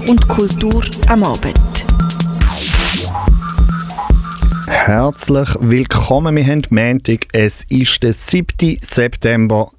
und Kultur am Abend. Herzlich willkommen, wir haben Montag, es ist der 7. September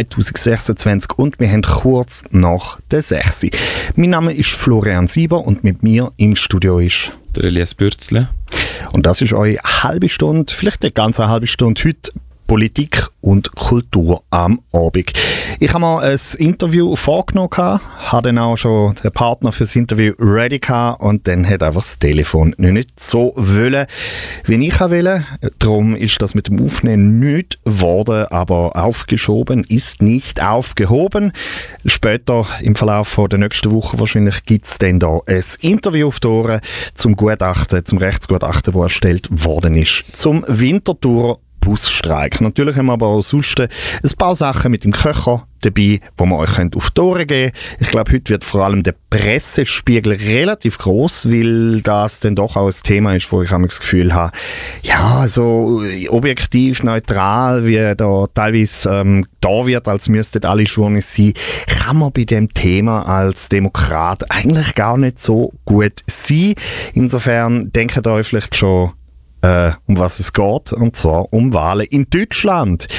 2026 und wir haben kurz nach der 6. Mein Name ist Florian Sieber und mit mir im Studio ist der Elias Bürzle. Und das ist eure halbe Stunde, vielleicht nicht ganz eine halbe Stunde heute, Politik und Kultur am Abend. Ich habe mir ein Interview vorgenommen, habe dann auch schon den Partner für das Interview ready gehabt und dann hat einfach das Telefon nicht so wollen, wie ich wollte. Darum ist das mit dem Aufnehmen nicht geworden, aber aufgeschoben ist nicht aufgehoben. Später im Verlauf der nächsten Woche wahrscheinlich gibt es dann da ein Interview auf die Ohren zum Gutachten, zum Rechtsgutachten, das erstellt worden ist, zum Winterthur Busstreik. Natürlich haben wir aber auch sonst ein paar Sachen mit dem Köcher dabei, wo wir euch auf die Ohren geben können. Ich glaube, heute wird vor allem der Pressespiegel relativ gross, weil das dann doch auch ein Thema ist, wo ich das Gefühl habe, ja, so objektiv, neutral, wie da teilweise da wird, als müssten alle Journalisten sein, kann man bei dem Thema als Demokrat eigentlich gar nicht so gut sein. Insofern denkt ihr euch vielleicht schon, um was es geht, und zwar um Wahlen in Deutschland.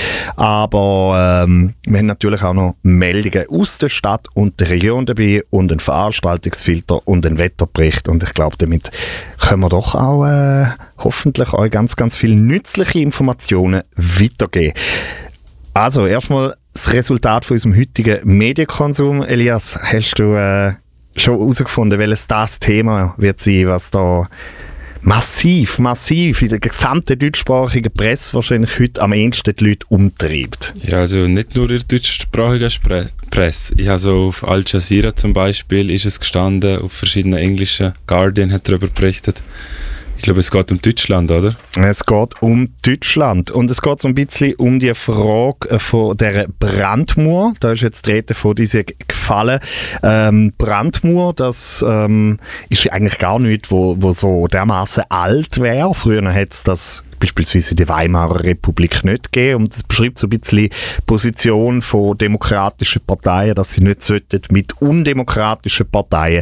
Aber wir haben natürlich auch noch Meldungen aus der Stadt und der Region dabei und einen Veranstaltungsfilter und einen Wetterbericht. Und ich glaube, damit können wir doch auch hoffentlich euch ganz, ganz viele nützliche Informationen weitergeben. Also erstmal das Resultat von unserem heutigen Medienkonsum. Elias, hast du schon herausgefunden, welches das Thema wird sein, was da massiv in der gesamten deutschsprachigen Presse wahrscheinlich heute am ehesten die Leute umtreibt? Ja, also nicht nur in der deutschsprachigen Presse. Ich habe so auf Al Jazeera zum Beispiel ist es gestanden, auf verschiedenen englischen, Guardian hat darüber berichtet. Ich glaube, es geht um Deutschland, oder? Es geht um Deutschland und es geht so ein bisschen um die Frage von der Brandmauer. Da ist jetzt die Rede von dieser gefallen. Brandmauer, das ist eigentlich gar nichts, wo so dermaßen alt wäre. Früher hat es das beispielsweise in der Weimarer Republik nicht gegeben. Und das beschreibt so ein bisschen die Position von demokratischen Parteien, dass sie nicht mit undemokratischen Parteien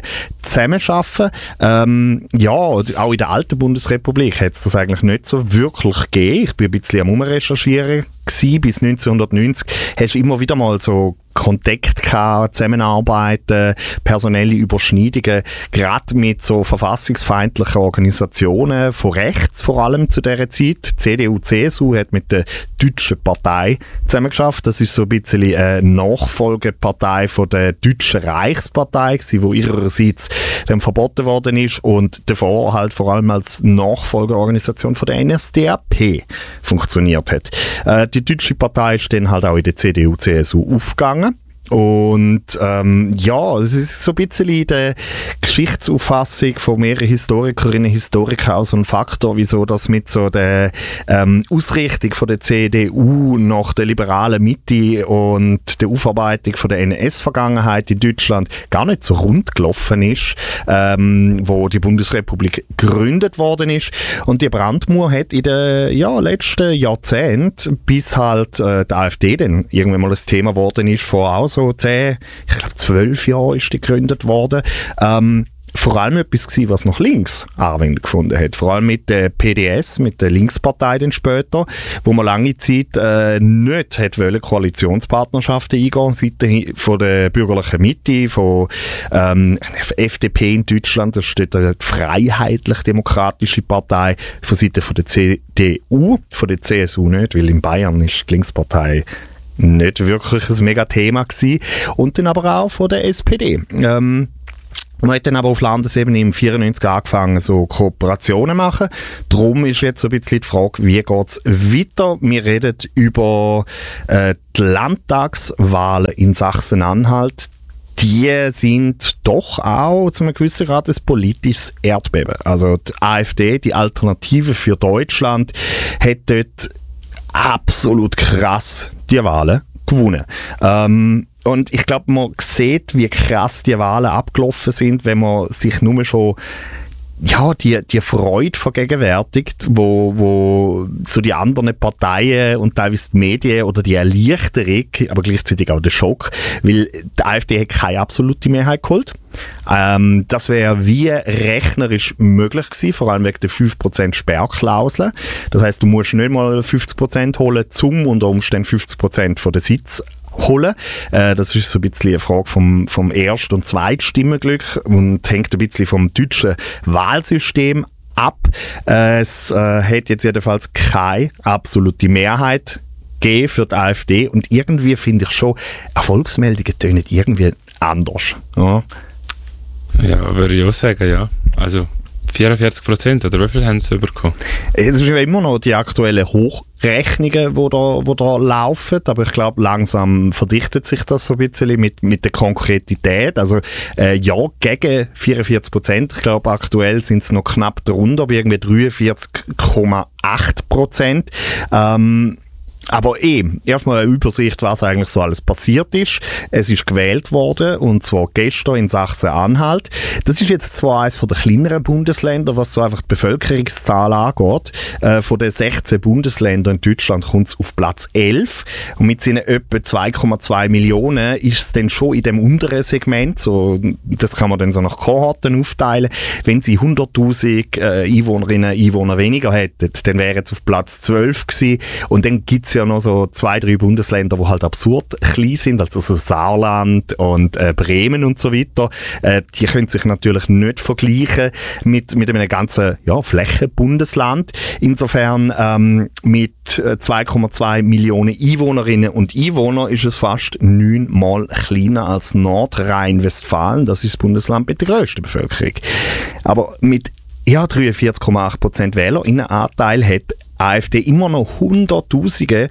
zusammenarbeiten. Ja, auch in der alten Bundesrepublik hat es das eigentlich nicht so wirklich gegeben. Ich bin ein bisschen am Umrecherchieren gewesen. Bis 1990 hast du immer wieder mal so Kontakt gehabt, Zusammenarbeiten, personelle Überschneidungen, gerade mit so verfassungsfeindlichen Organisationen von rechts, vor allem zu dieser Zeit. Die CDU, CSU hat mit der Deutschen Partei zusammengeschafft. Das ist so ein bisschen eine Nachfolgepartei von der Deutschen Reichspartei, die ihrerseits dann verboten worden ist und davor halt vor allem als Nachfolgeorganisation von der NSDAP funktioniert hat. Die Deutsche Partei ist dann halt auch in der CDU, CSU aufgegangen. Und ja, es ist so ein bisschen in der Geschichtsauffassung von mehreren Historikerinnen und Historikern auch so ein Faktor, wieso das mit so der Ausrichtung von der CDU nach der liberalen Mitte und der Aufarbeitung von der NS-Vergangenheit in Deutschland gar nicht so rund gelaufen ist, wo die Bundesrepublik gegründet worden ist. Und die Brandmauer hat in den letzten Jahrzehnten, bis halt die AfD dann irgendwann mal ein Thema geworden ist, vor auch so 10, ich glaube 12 Jahren ist die gegründet worden, vor allem etwas gewesen, was nach links Anwendung gefunden hat. Vor allem mit der PDS, mit der Linkspartei dann später, wo man lange Zeit nicht hat wollen, Koalitionspartnerschaften eingehen, Seite von der bürgerlichen Mitte, von FDP in Deutschland, da steht die Freiheitlich-Demokratische Partei, von Seite von der CDU, von der CSU nicht, weil in Bayern ist die Linkspartei nicht wirklich ein Mega-Thema gewesen. Und dann aber auch von der SPD. Man hat dann aber auf Landesebene im 1994 angefangen, so Kooperationen zu machen. Darum ist jetzt so ein bisschen die Frage, wie geht es weiter? Wir reden über die Landtagswahlen in Sachsen-Anhalt. Die sind doch auch zu einem gewissen Grad ein politisches Erdbeben. Also die AfD, die Alternative für Deutschland, hat dort absolut krass die Wahlen gewonnen. Und ich glaube, man sieht, wie krass die Wahlen abgelaufen sind, wenn man sich nur schon die Freude vergegenwärtigt, wo so die anderen Parteien und teilweise die Medien oder die Erleichterung, aber gleichzeitig auch der Schock, weil die AfD hat keine absolute Mehrheit geholt. Das wäre wie rechnerisch möglich gewesen, vor allem wegen der 5% Sperrklausel. Das heisst, du musst nicht mal 50% holen, zum unter Umständen 50% von den Sitzen holen. Das ist so ein bisschen eine Frage vom Erst- und Zweitstimmenglück und hängt ein bisschen vom deutschen Wahlsystem ab. Es hat jetzt jedenfalls keine absolute Mehrheit gegeben für die AfD und irgendwie finde ich schon, Erfolgsmeldungen tönen irgendwie anders. Ja, würde ich auch sagen, ja. Also 44% oder wie viel haben sie bekommen? Es sind ja immer noch die aktuellen Hochrechnungen, die da laufen, aber ich glaube, langsam verdichtet sich das so ein bisschen mit der Konkretität. Also ja, gegen 44%. Ich glaube, aktuell sind es noch knapp darunter, bei irgendwie 43,8%. Aber erstmal eine Übersicht, was eigentlich so alles passiert ist. Es ist gewählt worden, und zwar gestern in Sachsen-Anhalt. Das ist jetzt zwar eines der kleineren Bundesländer, was so einfach die Bevölkerungszahl angeht. Von den 16 Bundesländern in Deutschland kommt es auf Platz 11. Und mit seinen etwa 2,2 Millionen ist es dann schon in dem unteren Segment. So, das kann man dann so nach Kohorten aufteilen. Wenn sie 100'000 Einwohnerinnen und Einwohner weniger hätten, dann wären es auf Platz 12 gewesen. Und dann gibt es ja noch so 2-3 Bundesländer, die halt absurd klein sind, also so Saarland und Bremen und so weiter. Die können sich natürlich nicht vergleichen mit einem ganzen Flächenbundesland. Insofern mit 2,2 Millionen Einwohnerinnen und Einwohner ist es fast 9-mal kleiner als Nordrhein-Westfalen. Das ist das Bundesland mit der grössten Bevölkerung. Aber mit 43,8% WählerInnenanteil hat AfD immer noch Hunderttausende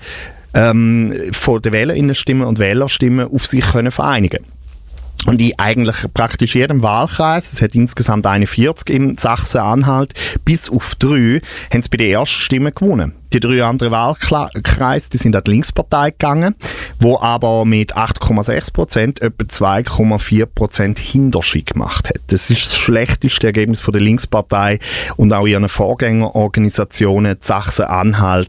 von den WählerInnenstimmen und Wählerstimmen auf sich können vereinigen. Und in eigentlich praktisch jedem Wahlkreis, es hat insgesamt 41 in Sachsen-Anhalt, bis auf 3 haben sie bei den ersten Stimmen gewonnen. Die 3 anderen Wahlkreise, die sind an die Linkspartei gegangen, wo aber mit 8,6% etwa 2,4% Hinterschied gemacht hat. Das ist das schlechteste Ergebnis von der Linkspartei und auch ihren Vorgängerorganisationen Sachsen-Anhalt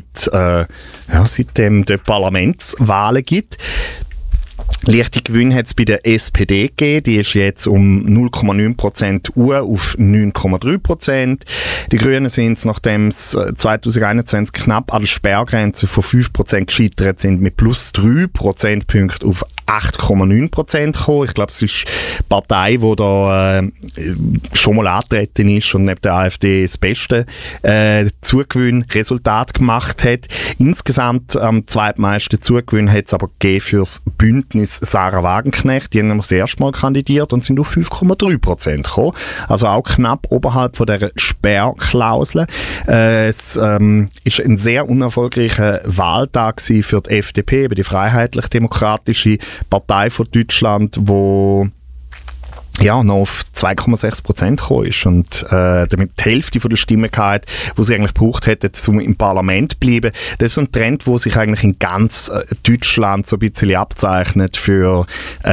seitdem es Parlamentswahlen gibt. Leichte Gewinne hat es bei der SPD gegeben, die ist jetzt um 0,9% auf 9,3%. Die Grünen sind es, nachdem es 2021 knapp an der Sperrgrenze von 5% gescheitert sind, mit plus 3 Prozentpunkte auf 8,9% gekommen. Ich glaube, es ist die Partei, die da schon mal angetreten ist und neben der AfD das beste Zugewinnresultat gemacht hat. Insgesamt am zweitmeisten Zugewinn hat es aber gegeben für das Bündnis Sarah Wagenknecht. Die haben nämlich das erste Mal kandidiert und sind auf 5,3% gekommen. Also auch knapp oberhalb von dieser Sperrklausel. Es ist ein sehr unerfolgreicher Wahltag für die FDP, die Freiheitlich-Demokratische Partei von Deutschland, wo noch auf 2,6% gekommen ist und damit die Hälfte von der Stimmen gehabt, die sie eigentlich gebraucht hätten, um im Parlament zu bleiben. Das ist ein Trend, der sich eigentlich in ganz Deutschland so ein bisschen abzeichnet für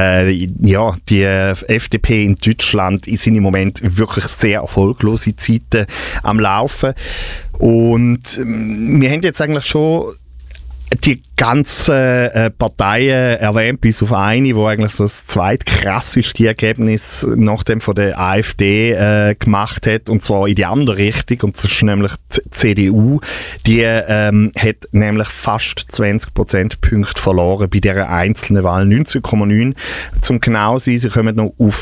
die FDP in Deutschland sind im Moment wirklich sehr erfolglose Zeiten am Laufen. Und wir haben jetzt eigentlich schon die ganzen Parteien erwähnt, bis auf eine, die eigentlich so das zweitkrasseste Ergebnis nach dem von der AfD gemacht hat, und zwar in die andere Richtung, und das ist nämlich die CDU. Die hat nämlich fast 20 Prozentpunkte verloren bei dieser einzelnen Wahl, 19,9 zum genau sein. Sie kommen noch auf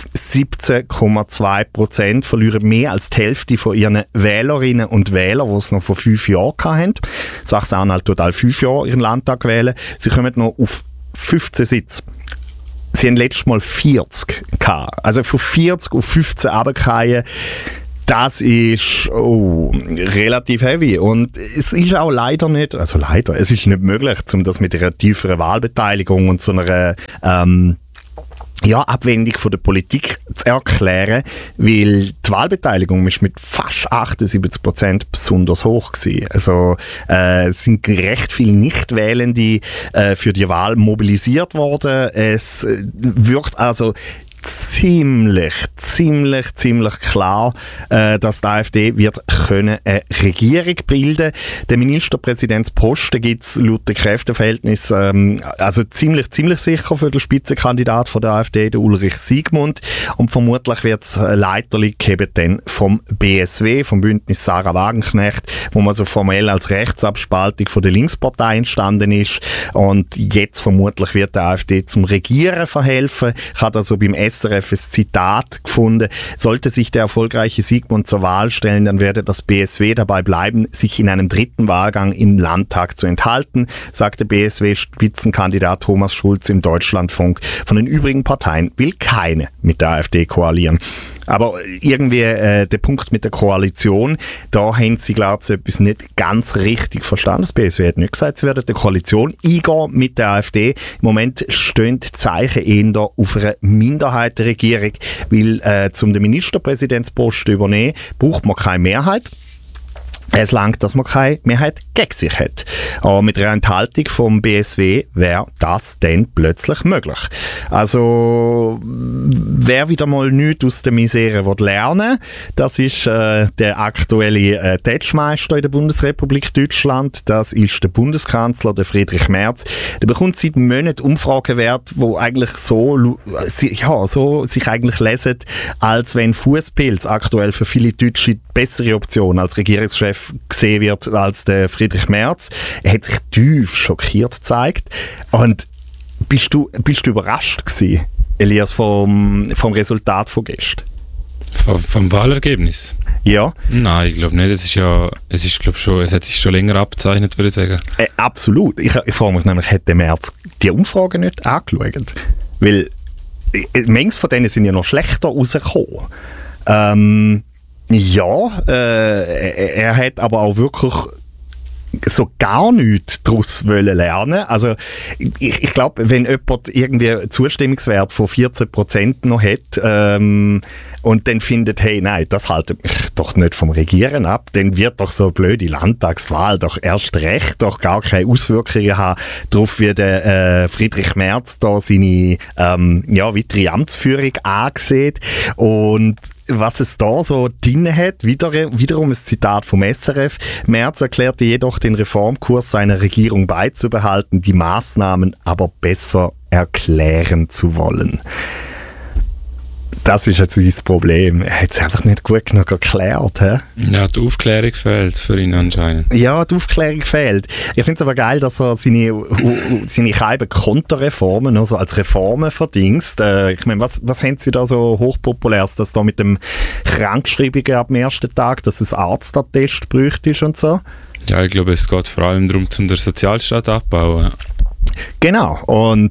17,2%, verlieren mehr als die Hälfte von ihren Wählerinnen und Wählern, die es noch vor 5 Jahren hatten. Sachsen-Anhalt tut alle 5 Jahre ihren Landtag wählen. Sie kommen noch auf 15 Sitze. Sie haben letztes Mal 40 gehabt. Also von 40 auf 15 runtergefallen. Das ist relativ heavy. Und es ist auch es ist nicht möglich, um das mit einer tieferen Wahlbeteiligung und so einer Abwendung von der Politik zu erklären, weil die Wahlbeteiligung ist mit fast 78% besonders hoch gewesen. Also es sind recht viele Nichtwählende für die Wahl mobilisiert worden. Es wirkt also ziemlich klar, dass die AfD wird können eine Regierung bilden. Den Ministerpräsidentsposten gibt es laut dem Kräfteverhältnis also ziemlich sicher für den Spitzenkandidat von der AfD, den Ulrich Siegmund. Und vermutlich wird es Leiterli geben dann vom BSW, vom Bündnis Sarah Wagenknecht, wo man so formell als Rechtsabspaltung von der Linkspartei entstanden ist. Und jetzt vermutlich wird der AfD zum Regieren verhelfen. Ich habe also beim SRF ein Zitat gefunden. Sollte sich der erfolgreiche Siegmund zur Wahl stellen, dann werde das BSW dabei bleiben, sich in einem dritten Wahlgang im Landtag zu enthalten, sagte BSW-Spitzenkandidat Thomas Schulz im Deutschlandfunk. Von den übrigen Parteien will keine mit der AfD koalieren. Aber irgendwie der Punkt mit der Koalition, da haben sie, glaube ich, etwas nicht ganz richtig verstanden. Das BSW hat nicht gesagt, sie werden eine Koalition eingehen mit der AfD. Im Moment stehen die Zeichen eher auf einer Minderheitenregierung, weil zum den Ministerpräsidentsposten zu übernehmen, braucht man keine Mehrheit. Es langt, dass man keine Mehrheit gegen sich hat. Aber mit einer Enthaltung vom BSW wäre das dann plötzlich möglich. Also, wer wieder mal nichts aus der Misere lernen will, das ist der aktuelle Tätschmeister in der Bundesrepublik Deutschland. Das ist der Bundeskanzler, der Friedrich Merz. Der bekommt seit Monaten Umfragewerte, die eigentlich so sich eigentlich lesen, als wenn Fußpilz aktuell für viele Deutsche die bessere Option als Regierungschef gesehen wird als der Friedrich Merz. Er hat sich tief schockiert gezeigt. Und bist du überrascht gewesen, Elias, vom Resultat von gestern? Vom Wahlergebnis? Ja. Nein, ich glaube nicht. Es hat sich schon länger abgezeichnet, würde ich sagen. Absolut. Ich frage mich nämlich, hat der Merz die Umfrage nicht angeschaut? Weil manche von denen sind ja noch schlechter rausgekommen. Er hat aber auch wirklich so gar nichts daraus lernen. Also ich glaube, wenn jemand irgendwie einen Zustimmungswert von 14% noch hat und dann findet, hey, nein, das haltet mich doch nicht vom Regieren ab, dann wird doch so eine blöde Landtagswahl doch erst recht doch gar keine Auswirkungen haben darauf, wie der Friedrich Merz da seine weitere Amtsführung angesehen. Und was es da so drin hat, wiederum ein Zitat vom SRF. Merz erklärte jedoch, den Reformkurs seiner Regierung beizubehalten, die Maßnahmen aber besser erklären zu wollen. Das ist jetzt sein Problem. Er hat es einfach nicht gut genug erklärt. He? Ja, die Aufklärung fehlt für ihn anscheinend. Ja, die Aufklärung fehlt. Ich finde es aber geil, dass er seine kleinen Konterreformen also als Reformen verdingst. Ich meine, was haben Sie da so hochpopuläres, dass da mit dem Krankschreibungen ab dem ersten Tag, dass es Arztattest bräuchte und so? Ja, ich glaube, es geht vor allem darum, den Sozialstaat abzubauen. Genau, und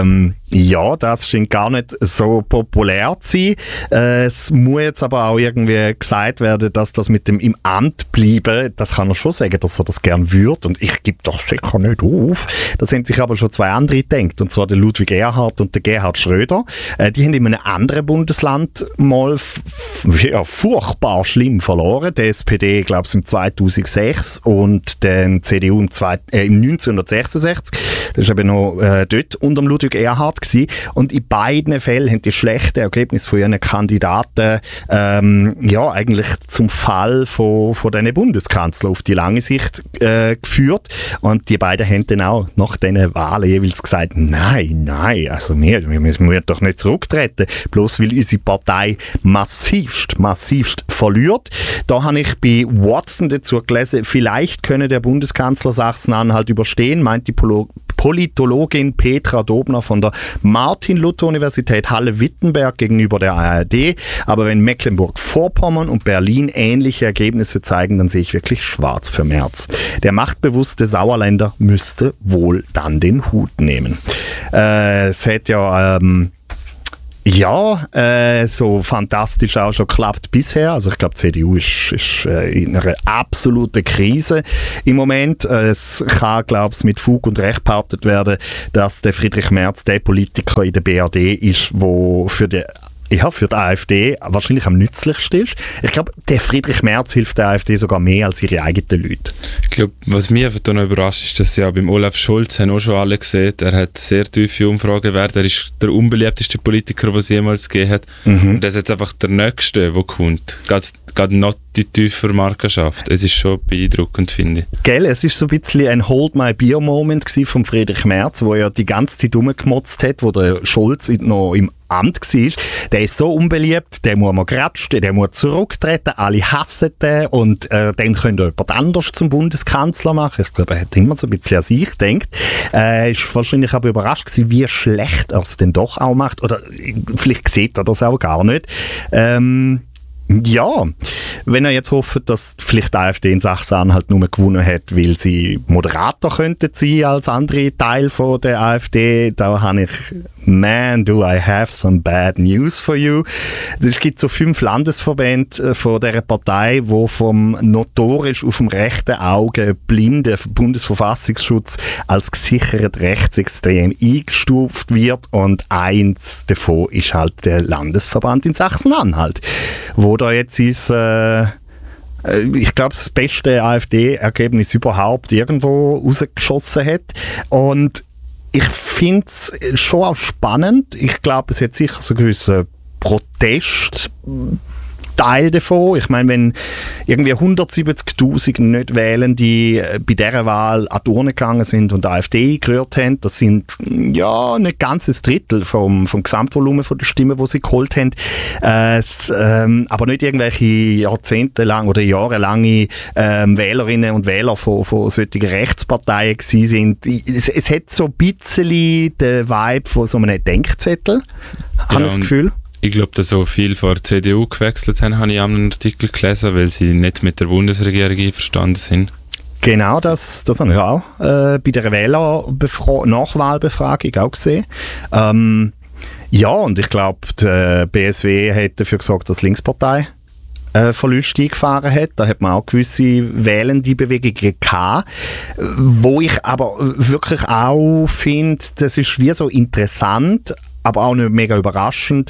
das scheint gar nicht so populär zu sein. Es muss jetzt aber auch irgendwie gesagt werden, dass das mit dem im Amt bleiben, das kann er schon sagen, dass er das gern würde, und ich gebe doch sicher nicht auf. Da sind sich aber schon zwei andere gedacht, und zwar der Ludwig Erhard und der Gerhard Schröder. Die haben in einem anderen Bundesland mal furchtbar schlimm verloren. Die SPD, glaube ich, im 2006 und den CDU im 1966. Das war eben noch dort unter dem Ludwig Erhard gewesen. Und in beiden Fällen haben die schlechten Ergebnisse von ihren Kandidaten eigentlich zum Fall von diesen Bundeskanzlern auf die lange Sicht geführt. Und die beiden haben dann auch nach diesen Wahlen jeweils gesagt, nein, also wir müssen doch nicht zurücktreten, bloß weil unsere Partei massivst verliert. Da habe ich bei Watson dazu gelesen, vielleicht könne der Bundeskanzler Sachsen-Anhalt überstehen, meint die Politologin Petra Dobner von der Martin-Luther-Universität Halle-Wittenberg gegenüber der ARD. Aber wenn Mecklenburg-Vorpommern und Berlin ähnliche Ergebnisse zeigen, dann sehe ich wirklich schwarz für Merz. Der machtbewusste Sauerländer müsste wohl dann den Hut nehmen. Es hat so fantastisch auch schon geklappt bisher. Also ich glaube, die CDU ist in einer absoluten Krise im Moment. Es kann, glaube ich, mit Fug und Recht behauptet werden, dass der Friedrich Merz der Politiker in der BRD ist, wo für den für die AfD wahrscheinlich am nützlichsten ist. Ich glaube, der Friedrich Merz hilft der AfD sogar mehr als ihre eigenen Leute. Ich glaube, was mich einfach noch überrascht, ist, dass ja beim Olaf Scholz haben auch schon alle gesehen, er hat sehr tiefe Umfragewerte, er ist der unbeliebteste Politiker, den es jemals gegeben hat. Und das ist jetzt einfach der Nächste, der kommt. Gerade noch die tiefe Markenschaft. Es ist schon beeindruckend, finde ich. Gell, es ist so ein bisschen ein Hold-my-beer-Moment von Friedrich Merz, wo er die ganze Zeit rumgemotzt hat, wo der Scholz noch im Amt war. Der ist so unbeliebt, der muss man gratschen, der muss zurücktreten, alle hassen den und dann könnte jemand anders zum Bundeskanzler machen. Ich glaube, er hat immer so ein bisschen an sich gedacht. Ist wahrscheinlich aber überrascht gewesen, wie schlecht er es denn doch auch macht. Oder vielleicht sieht er das auch gar nicht. Ja, wenn er jetzt hofft, dass vielleicht die AfD in Sachsen-Anhalt nur gewonnen hat, weil sie moderater könnten sein als andere Teile von der AfD, da habe ich «Man, do I have some bad news for you». Es gibt so 5 Landesverbände von dieser Partei, die vom notorisch auf dem rechten Auge blinden Bundesverfassungsschutz als gesichert rechtsextrem eingestuft wird, und eins davon ist halt der Landesverband in Sachsen-Anhalt, wo da jetzt ist, ich glaube, das beste AfD-Ergebnis überhaupt irgendwo rausgeschossen hat. Und ich finde es schon auch spannend. Ich glaube, es hat sicher so einen gewissen Protest Teil davon. Ich meine, wenn irgendwie 170'000 nicht wählen, die bei dieser Wahl an die Urne gegangen sind und die AfD gehört haben, das sind ja nicht ganz ein Drittel vom Gesamtvolumen von der Stimmen, die sie geholt haben. Aber nicht irgendwelche jahrzehntelang oder jahrelange Wählerinnen und Wähler von solchen Rechtsparteien gewesen sind. Es hat so ein bisschen den Vibe von so einem Denkzettel, habe ich das Gefühl. Ich glaube, dass so viele von der CDU gewechselt haben, habe ich an einem Artikel gelesen, weil sie nicht mit der Bundesregierung einverstanden sind. Genau, das habe ich auch bei der Nachwahlbefragung auch gesehen. Ja, und ich glaube, die BSW hat dafür gesorgt, dass die Linkspartei Verluste eingefahren hat. Da hat man auch gewisse wählende Bewegungen gehabt, wo ich aber wirklich auch finde, das ist wie so interessant, aber auch nicht mega überraschend.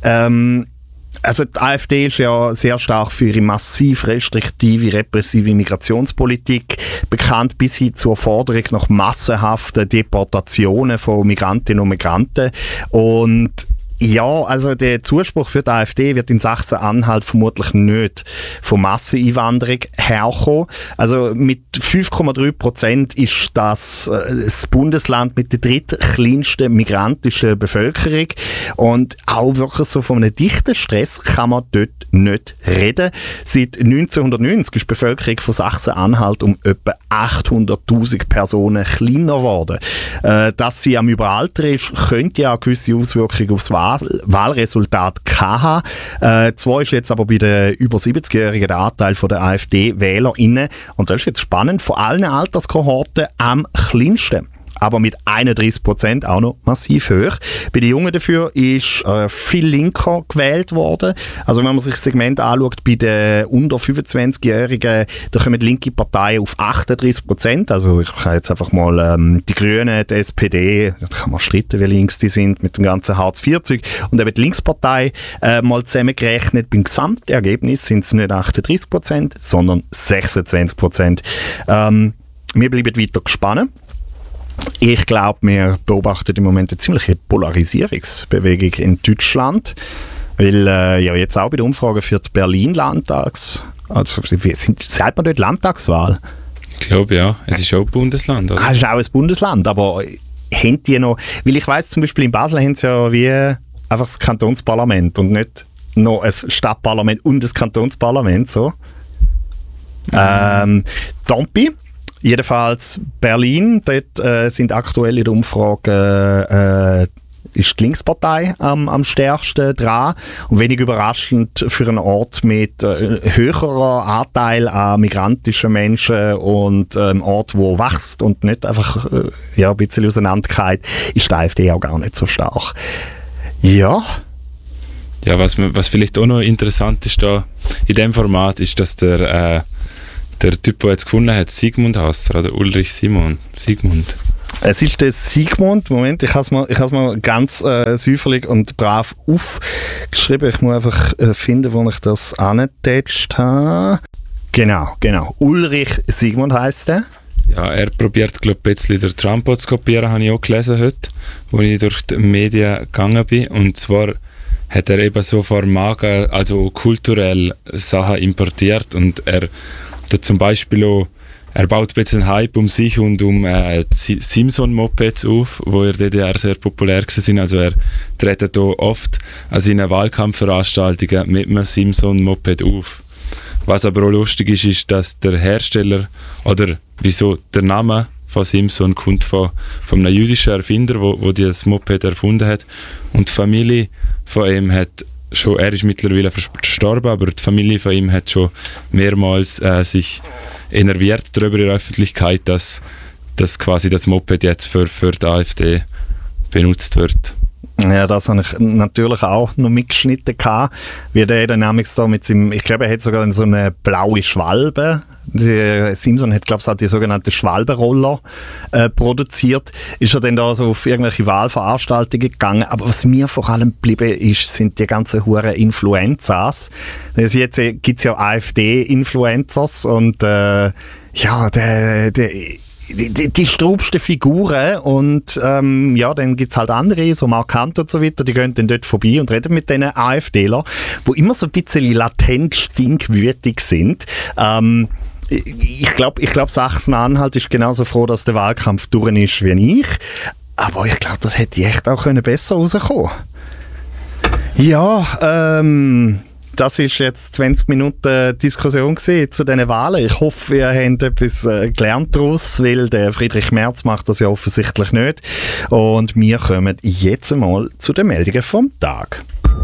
Also die AfD ist ja sehr stark für ihre massiv restriktive, repressive Migrationspolitik bekannt, bis hin zur Forderung nach massenhaften Deportationen von Migrantinnen und Migranten. Und ja, also der Zuspruch für die AfD wird in Sachsen-Anhalt vermutlich nicht von Masseneinwanderung herkommen. Also mit 5,3% ist das Bundesland mit der drittkleinsten migrantischen Bevölkerung, und auch wirklich so von einem dichten Stress kann man dort nicht reden. Seit 1990 ist die Bevölkerung von Sachsen-Anhalt um etwa 800'000 Personen kleiner geworden. Dass sie am Überaltern ist, könnte ja eine gewisse Auswirkung aufs Wahlresultat haben. Zwar ist jetzt aber bei den über 70-Jährigen der Anteil der AfD-WählerInnen, und das ist jetzt spannend, von allen Alterskohorten am kleinsten. Aber mit 31% auch noch massiv hoch. Bei den Jungen dafür ist viel linker gewählt worden. Also wenn man sich das Segment anschaut, bei den unter 25-Jährigen, da kommen linke Parteien auf 38%. Also ich kann jetzt einfach mal die Grünen, die SPD, da kann man streiten, wie links die sind, mit dem ganzen Hartz-IV-Zeug, und eben die Linkspartei mal zusammengerechnet. Beim Gesamtergebnis sind es nicht 38%, sondern 26%. Wir bleiben weiter gespannt. Ich glaube, wir beobachten im Moment eine ziemliche Polarisierungsbewegung in Deutschland, weil ja jetzt auch bei der Umfrage für die Berlin-Landtags, also sagt man dort Landtagswahl? Ich glaube ja, es ist auch ein Bundesland, oder? Es ist auch ein Bundesland, aber haben die noch, weil ich weiss, zum Beispiel in Basel haben sie ja wie einfach das Kantonsparlament und nicht noch ein Stadtparlament und das Kantonsparlament, so. Tampi. Jedenfalls Berlin, dort sind aktuell in der Umfrage ist die Linkspartei am stärksten dran. Und wenig überraschend für einen Ort mit höherer Anteil an migrantischen Menschen und einem Ort, wo wächst und nicht einfach ein bisschen auseinandergeht, ist die AfD auch gar nicht so stark. Ja. Ja, was vielleicht auch noch interessant ist da in diesem Format, ist, dass der Typ, der jetzt gewonnen hat, Sigmund heißt er, oder Ulrich Sigmund. Es ist der Sigmund. Moment, ich habe es mal ganz säuferlich und brav aufgeschrieben. Ich muss einfach finden, wo ich das angetatscht habe. Genau. Ulrich Sigmund heisst er. Ja, er probiert, glaube ich, ein bisschen den Trump zu kopieren, habe ich auch gelesen heute, wo ich durch die Medien gegangen bin. Und zwar hat er eben so vor Magen, also kulturell Sachen importiert und er tut zum Beispiel auch, er baut ein bisschen Hype um sich und um Simson-Mopeds auf, wo in der DDR sehr populär waren. Also er tritt hier oft an seinen Wahlkampfveranstaltungen mit einem Simson-Moped auf. Was aber auch lustig ist, dass der Hersteller, oder wieso der Name von Simson kommt von einem jüdischen Erfinder, wo das Moped erfunden hat. Und die Familie von ihm hat schon, er ist mittlerweile verstorben, aber die Familie von ihm hat schon mehrmals sich enerviert darüber in der Öffentlichkeit, dass quasi das Moped jetzt für die AfD benutzt wird. Ja, das habe ich natürlich auch noch mitgeschnitten gehabt, wie der Dynamics da mit seinem, ich glaube, er hat sogar so eine blaue Schwalbe. Simson hat, glaube ich, auch die sogenannten Schwalbenroller produziert. Ist er dann da so auf irgendwelche Wahlveranstaltungen gegangen. Aber was mir vor allem geblieben ist, sind die ganzen huren Influencers. Also jetzt gibt es ja AfD-Influencers und die straubsten Figuren und dann gibt es halt andere, so Markant und so weiter, die gehen dann dort vorbei und reden mit diesen AfDler, die immer so ein bisschen latent stinkwütig sind. Ich glaube, Sachsen-Anhalt ist genauso froh, dass der Wahlkampf durch ist wie ich, aber ich glaube, das hätte echt auch besser rauskommen können. Ja, das ist jetzt 20 Minuten Diskussion zu diesen Wahlen. Ich hoffe, ihr habt etwas gelernt daraus, weil der Friedrich Merz macht das ja offensichtlich nicht. Und wir kommen jetzt einmal zu den Meldungen vom Tag.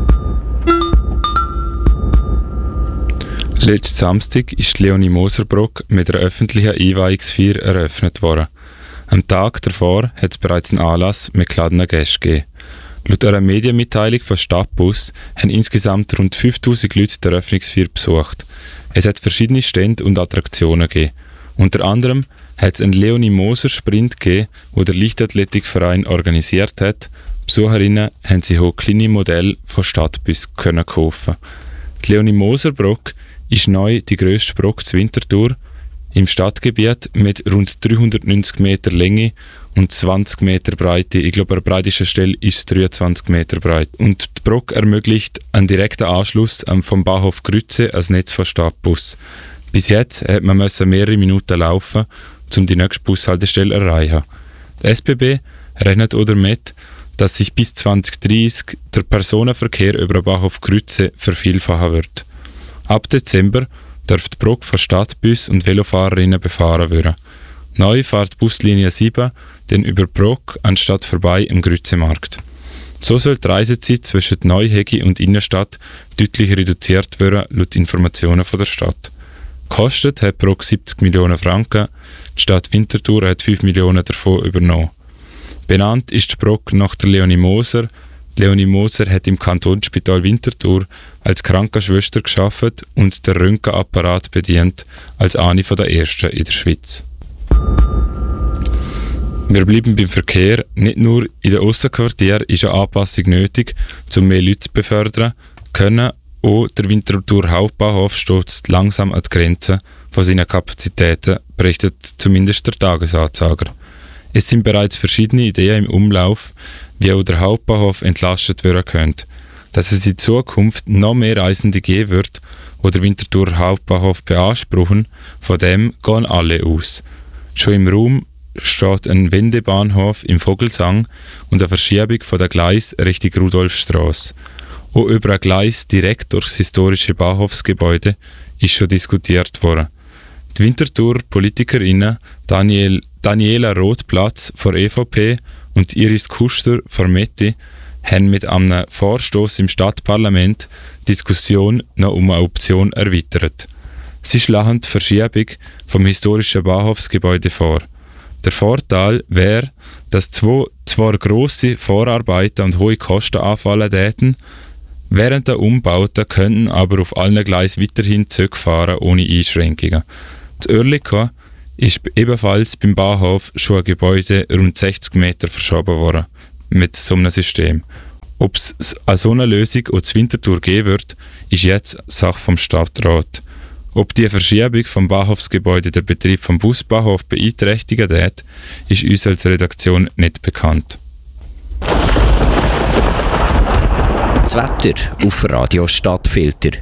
Letzten Samstag ist Leonie Moser-Brock mit einer öffentlichen Einweihungsfeier eröffnet worden. Am Tag davor hat es bereits einen Anlass mit geladenen Gästen gegeben. Laut einer Medienmitteilung von Stadtbus haben insgesamt rund 5000 Leute die Eröffnungsfeier besucht. Es hat verschiedene Stände und Attraktionen gegeben. Unter anderem hat es einen Leonie Moser Sprint gegeben, den der Leichtathletikverein organisiert hat. Besucherinnen haben sich auch kleine Modelle von Stadtbus kaufen. Die Leonie Moser-Brock ist neu die grösste Brock zu Winterthur im Stadtgebiet mit rund 390 Meter Länge und 20 Meter Breite. Ich glaube, an der breitesten Stelle ist es 23 Meter breit. Und die Brock ermöglicht einen direkten Anschluss vom Bahnhof Grütze als Netz von Stadtbus. Bis jetzt hat man mehrere Minuten laufen, um die nächste Bushaltestelle zu erreichen. Die SBB rechnet auch damit, dass sich bis 2030 der Personenverkehr über den Bahnhof Grütze vervielfachen wird. Ab Dezember darf die Brock von Stadtbus und Velofahrerinnen befahren werden. Neu fährt die Buslinie 7 dann über Brock anstatt vorbei im Grützemarkt. So soll die Reisezeit zwischen Neuhegi und Innenstadt deutlich reduziert werden, laut Informationen von der Stadt. Kostet hat Brock 70 Millionen Franken, die Stadt Winterthur hat 5 Millionen davon übernommen. Benannt ist die Brock nach der Leonie Moser. Leonie Moser hat im Kantonsspital Winterthur als Krankenschwester gearbeitet und den Röntgenapparat bedient als eine der ersten in der Schweiz. Wir bleiben beim Verkehr. Nicht nur in den Aussenquartieren ist eine Anpassung nötig, um mehr Leute zu befördern, können auch der Winterthur Hauptbahnhof stößt langsam an die Grenzen von seinen Kapazitäten, berichtet zumindest der Tagesanzeiger. Es sind bereits verschiedene Ideen im Umlauf, wie auch der Hauptbahnhof entlastet werden könnte. Dass es in Zukunft noch mehr Reisende geben wird, die den Winterthur Hauptbahnhof beanspruchen, von dem gehen alle aus. Schon im Raum steht ein Wendebahnhof im Vogelsang und eine Verschiebung von der Gleis Richtung Rudolfstrasse. Auch über ein Gleis direkt durchs historische Bahnhofsgebäude ist schon diskutiert worden. Die Winterthur Politikerinnen Daniela Rothplatz von EVP und Iris Kuster von Metti haben mit einem Vorstoß im Stadtparlament die Diskussion noch um eine Option erweitert. Sie schlagen die Verschiebung vom historischen Bahnhofsgebäude vor. Der Vorteil wäre, dass zwar grosse Vorarbeiten und hohe Kosten anfallen täten, während der Umbauten könnten aber auf allen Gleisen weiterhin Züge fahren ohne Einschränkungen. Das Oerlikon ist ebenfalls beim Bahnhof schon ein Gebäude rund 60 Meter verschoben worden mit so einem System. Ob es eine so eine Lösung auch zur Winterthur geben wird, ist jetzt Sache vom Stadtrat. Ob die Verschiebung vom Bahnhofsgebäude der Betrieb vom Busbahnhof beeinträchtigen wird, ist uns als Redaktion nicht bekannt. Das Wetter auf Radio Stadtfilter.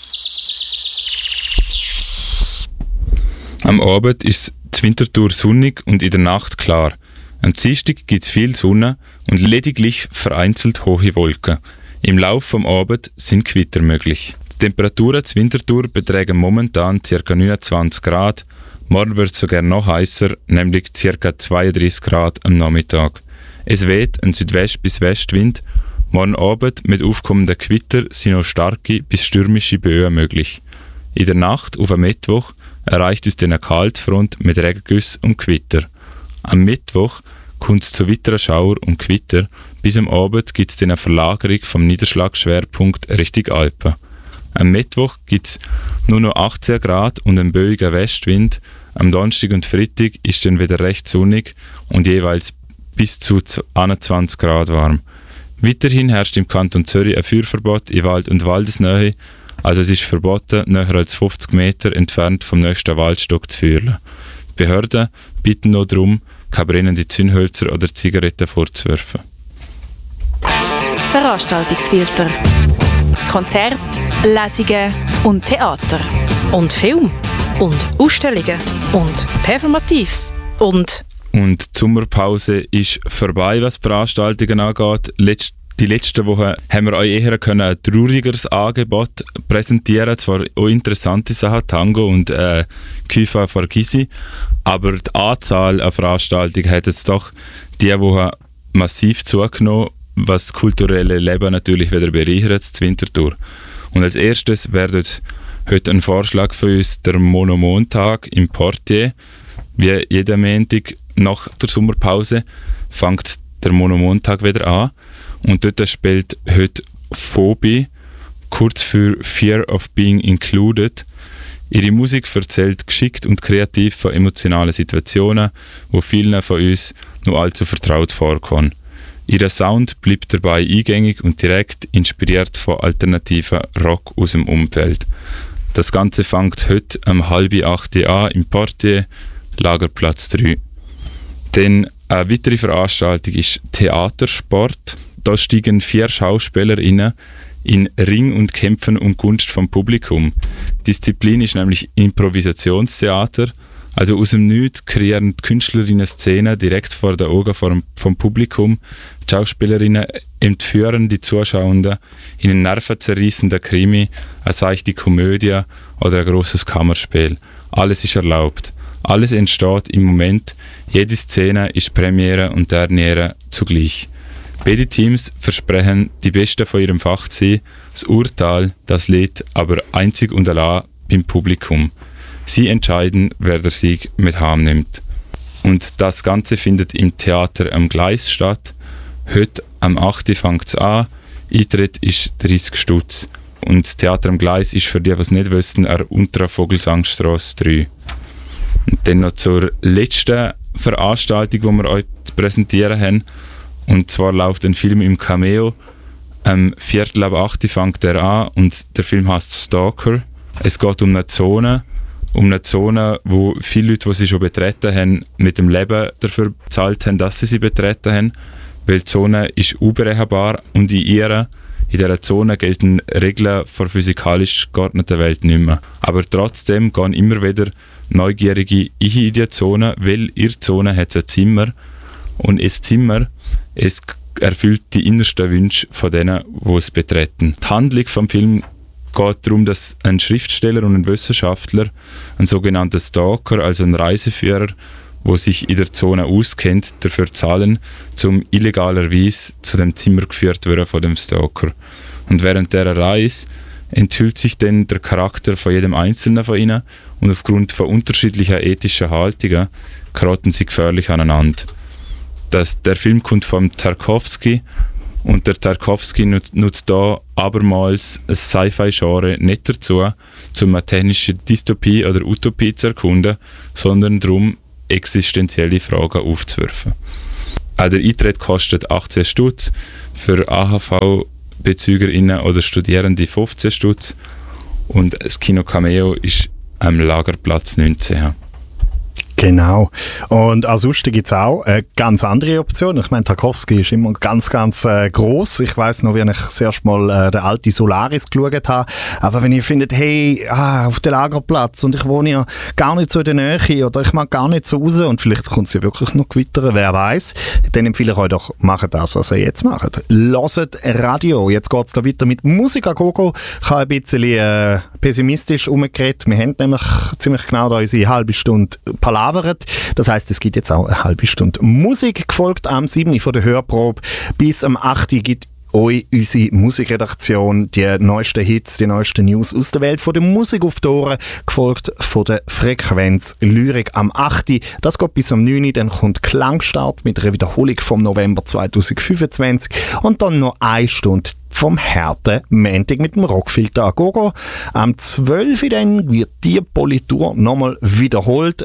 Am Abend ist die Winterthur sonnig und in der Nacht klar. Am Dienstag gibt es viel Sonne und lediglich vereinzelt hohe Wolken. Im Laufe des Abends sind Gewitter möglich. Die Temperaturen zur Winterthur betragen momentan ca. 29 Grad. Morgen wird es sogar noch heißer, nämlich ca. 32 Grad am Nachmittag. Es weht ein Südwest- bis Westwind. Morgen Abend mit aufkommenden Gewitter sind noch starke bis stürmische Böen möglich. In der Nacht auf am Mittwoch erreicht uns dann eine Kaltfront mit Regengüssen und Gewitter. Am Mittwoch kommt es zu weiteren Schauer und Gewitter. Bis am Abend gibt es dann eine Verlagerung vom Niederschlagsschwerpunkt Richtung Alpen. Am Mittwoch gibt es nur noch 18 Grad und einen böigen Westwind. Am Donnerstag und Freitag ist dann wieder recht sonnig und jeweils bis zu 21 Grad warm. Weiterhin herrscht im Kanton Zürich ein Feuerverbot in Wald und Waldesnähe. Also es ist verboten, näher als 50 Meter entfernt vom nächsten Waldstock zu feuern. Die Behörden bitten noch darum, keine brennende Zündhölzer oder Zigaretten vorzuwerfen. Veranstaltungsfilter. Konzerte, Lesungen und Theater. Und Film. Und Ausstellungen. Und Performatives. Und die Sommerpause ist vorbei, was Veranstaltungen angeht. Die letzten Wochen haben wir euch eher ein traurigeres Angebot präsentieren. Zwar auch interessante Sachen, Tango und Kypha Fargisi, aber die Anzahl an Veranstaltungen hat jetzt doch diese Woche massiv zugenommen, was das kulturelle Leben natürlich wieder bereichert, zur Winterthur. Und als erstes wäre heute ein Vorschlag für uns der Monomontag im Portier. Wie jeden Montag nach der Sommerpause fängt der Monomontag wieder an. Und dort spielt heute Phobie, kurz für Fear of Being Included. Ihre Musik erzählt geschickt und kreativ von emotionalen Situationen, die vielen von uns nur allzu vertraut vorkommen. Ihr Sound bleibt dabei eingängig und direkt inspiriert von alternativen Rock aus dem Umfeld. Das Ganze fängt heute um 7:30 an im Portier, Lagerplatz 3. Dann eine weitere Veranstaltung ist Theatersport. Da steigen 4 SchauspielerInnen in Ring und kämpfen um Gunst vom Publikum. Die Disziplin ist nämlich Improvisationstheater. Also aus dem Nichts kreieren die Künstlerinnen Szenen direkt vor den Augen vom Publikum. Die Schauspielerinnen entführen die Zuschauenden in einen nervenzerreißenden Krimi, eine seichte Komödie oder ein grosses Kammerspiel. Alles ist erlaubt. Alles entsteht im Moment. Jede Szene ist Premiere und Derniere zugleich. Beide Teams versprechen, die Besten von ihrem Fach zu sein. Das Urteil, das liegt aber einzig und allein beim Publikum. Sie entscheiden, wer der Sieg mit heimnimmt. Und das Ganze findet im Theater am Gleis statt. Heute am 8. fängt es an. Eintritt ist 30 Stutz. Und das Theater am Gleis ist für die, die es nicht wissen, an Unteren Vogelsangstrasse 3. Und dann noch zur letzten Veranstaltung, die wir euch zu präsentieren haben. Und zwar läuft ein Film im Cameo. Am 7:15 fängt er an und der Film heißt Stalker. Es geht um eine Zone, wo viele Leute, die sie schon betreten haben, mit dem Leben dafür bezahlt haben, dass sie betreten haben. Weil die Zone ist unberechenbar und in dieser Zone gelten Regeln der physikalisch geordneten Welt nicht mehr. Aber trotzdem gehen immer wieder Neugierige in diese Zone, weil ihre Zone hat ein Zimmer. Und das Zimmer, es erfüllt die innersten Wünsche von denen, die es betreten. Die Handlung des Films geht darum, dass ein Schriftsteller und ein Wissenschaftler, ein sogenannter Stalker, also ein Reiseführer, der sich in der Zone auskennt, dafür zahlen, um illegalerweise zu dem Zimmer geführt zu werden von dem Stalker. Und während dieser Reise enthüllt sich dann der Charakter von jedem Einzelnen von ihnen und aufgrund von unterschiedlicher ethischer Haltungen geraten sie gefährlich aneinander. Der Film kommt von Tarkovsky Und der Tarkovsky nutzt da abermals ein Sci-Fi-Genre nicht dazu, um eine technische Dystopie oder Utopie zu erkunden, sondern darum, existenzielle Fragen aufzuwerfen. Auch der Eintritt kostet 18 Stutz, für AHV-BezügerInnen oder Studierende 15 Stutz und das Kino Cameo ist am Lagerplatz 19. Genau. Und ansonsten gibt es auch eine ganz andere Option. Ich meine, Tarkovsky ist immer ganz, ganz gross. Ich weiss noch, wie ich das erste Mal den alten Solaris geschaut habe. Aber wenn ihr findet, hey, auf dem Lagerplatz und ich wohne ja gar nicht so in der Nähe oder ich mag gar nicht so raus und vielleicht kommt es ja wirklich noch gewittern, wer weiß, dann empfehle ich euch doch, macht das, was ihr jetzt macht. Hört Radio. Jetzt geht es da weiter mit Musik an Gogo. Ich habe ein bisschen pessimistisch umgeredet. Wir haben nämlich ziemlich genau da unsere halbe Stunde Palaver. Das heisst, es gibt jetzt auch eine halbe Stunde Musik, gefolgt am 7. von der Hörprobe. Bis am 8. gibt euch unsere Musikredaktion die neuesten Hits, die neuesten News aus der Welt von der Musik auf die Ohren, gefolgt von der Frequenz Lyrik am 8. Das geht bis am 9. Dann kommt Klangstart mit einer Wiederholung vom November 2025 und dann noch eine Stunde vom harten Montag mit dem Rockfilter an Gogo. Am 12. dann wird die Politur nochmal wiederholt.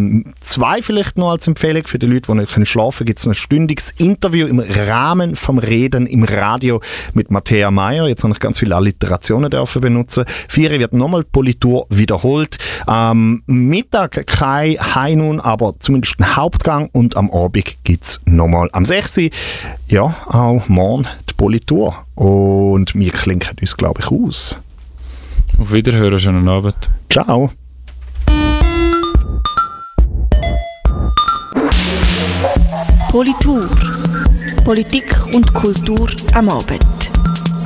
2 vielleicht noch als Empfehlung für die Leute, die nicht schlafen können, gibt es ein stündiges Interview im Rahmen vom Reden im Radio mit Matthäa Meyer. Jetzt habe ich ganz viele Alliterationen dürfen benutzen. 4 wird nochmal Politur wiederholt. Am Mittag kein High Noon, aber zumindest ein Hauptgang und am Abend gibt es nochmal am 6. Ja, auch morgen die Politur. Und wir klinken uns, glaube ich, aus. Auf Wiederhören, schönen Abend. Ciao. Politur. Politik und Kultur am Abend.